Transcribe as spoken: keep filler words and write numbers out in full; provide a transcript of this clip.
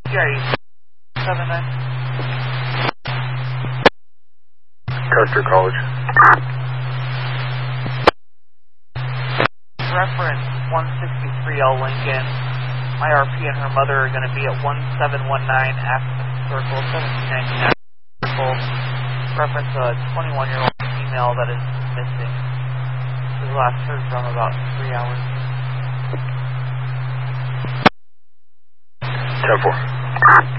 Yeah, seven nine. Custer College. Reference one sixty-three L Lincoln. My R P and her mother are going to be at one seven one nine Aspen Circle, seventeen ninety-nine Circle. Reference a twenty-one-year-old female that is missing. She was last heard from about three hours. ten four.